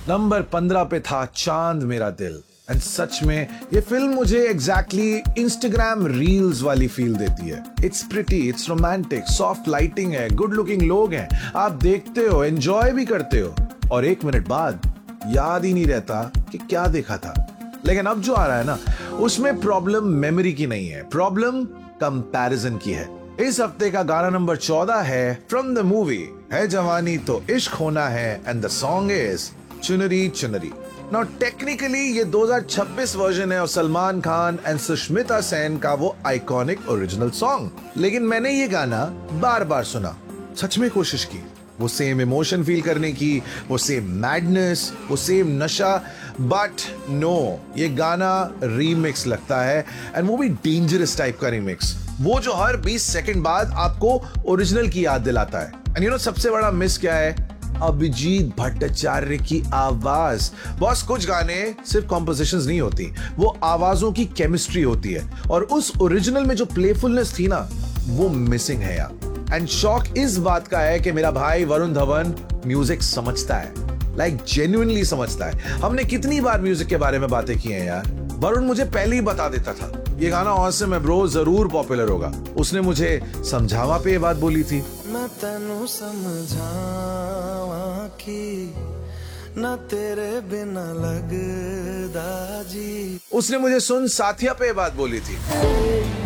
Number 15 पे था चांद मेरा दिल। एंड सच में ये फिल्म मुझे एग्जैक्टली इंस्टाग्राम रील्स वाली फील देती है। It's pretty, it's romantic, soft lighting है, गुड लुकिंग लोग हैं, आप देखते हो, एंजॉय भी करते हो और 1 मिनट बाद याद ही नहीं रहता कि क्या देखा था। लेकिन अब जो आ रहा है ना, उसमें प्रॉब्लम मेमोरी की नहीं है, प्रॉब्लम कंपैरिजन की है। इस हफ्ते का गाना नंबर 14 है फ्रॉम द मूवी है जवानी तो इश्क होना है एंड द सॉन्ग इज चुनरी चुनरी। नाउ टेक्निकली ये 2026 वर्जन है और सलमान खान एंड सुष्मिता सेन का वो आइकॉनिक ओरिजिनल सॉन्ग। लेकिन मैंने ये गाना बार बार सुना, सच में कोशिश की वो सेम इमोशन फील करने की, वो सेम मैडनेस, वो सेम नशा, बट नो, ये गाना रीमिक्स लगता है एंड वो भी डेंजरस टाइप का रीमिक्स, वो जो हर 20 सेकंड बाद आपको ओरिजिनल की याद दिलाता है। एंड यू नो सबसे बड़ा मिस क्या है? अभिजीत भट्टाचार्य की आवाज। बॉस, कुछ गाने सिर्फ कॉम्पोजिशंस नहीं होती, वो आवाजों की केमिस्ट्री होती है और उस ओरिजिनल में जो प्लेफुलनेस थी ना, वो मिसिंग है यार। एंड शौक इस बात का है कि मेरा भाई वरुण धवन म्यूजिक समझता है, लाइक जेन्युइनली समझता है। हमने कितनी बार म्यूजिक के बारे में बातें की हैं यार, वरुण मुझे पहले ही बता देता था ये गाना ऑसम है ब्रो, जरूर पॉपुलर होगा। उसने मुझे समझावा पे ये बात बोली थी, मैं तेनू समझावा की ना तेरे बिना लगदा जी। उसने मुझे सुन साथिया पे ये बात बोली थी।